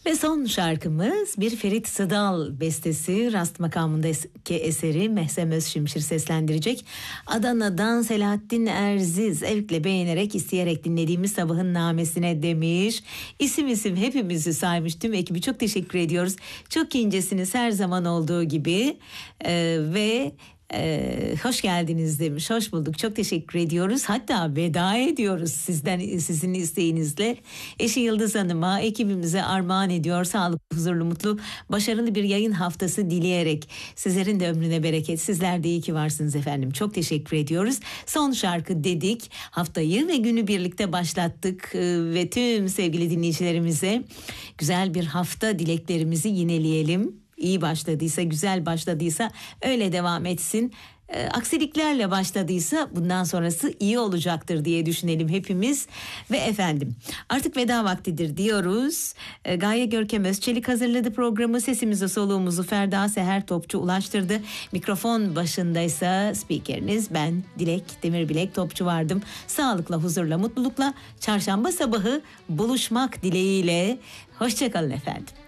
Ve son şarkımız bir Ferit Sıdal bestesi, rast makamındaki eseri Mehsem Özşimşir seslendirecek. Adana'dan Selahattin Erzi zevkle beğenerek isteyerek dinlediğimiz Sabahın Namesine demiş. İsim hepimizi saymış, tüm ekibi çok teşekkür ediyoruz. Çok incesiniz her zaman olduğu gibi ve hoş geldiniz demiş. Hoş bulduk. Çok teşekkür ediyoruz. Hatta veda ediyoruz sizin isteğinizle. Eşi Yıldız Hanım'a, ekibimize armağan ediyor. Sağlıklı, huzurlu, mutlu, başarılı bir yayın haftası dileyerek. Sizlerin de ömrüne bereket. Sizler de iyi ki varsınız efendim. Çok teşekkür ediyoruz. Son şarkı dedik. Haftayı ve günü birlikte başlattık ve tüm sevgili dinleyicilerimize güzel bir hafta dileklerimizi yineleyelim. İyi başladıysa, güzel başladıysa öyle devam etsin. Aksiliklerle başladıysa bundan sonrası iyi olacaktır diye düşünelim hepimiz. Ve efendim artık veda vaktidir diyoruz. Gaye Görkem Özçelik hazırladı programı. Sesimizi soluğumuzu Ferda Seher Topçu ulaştırdı. Mikrofon başındaysa spikeriniz ben Dilek Demirbilek Topçu vardım. Sağlıkla, huzurla, mutlulukla çarşamba sabahı buluşmak dileğiyle. Hoşçakalın efendim.